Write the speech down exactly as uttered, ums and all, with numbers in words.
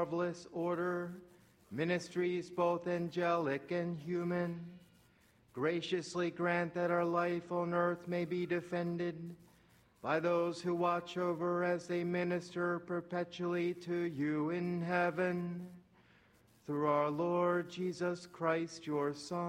marvelous order, ministries both angelic and human, graciously grant that our life on earth may be defended by those who watch over as they minister perpetually to you in heaven. Through our Lord Jesus Christ, your Son.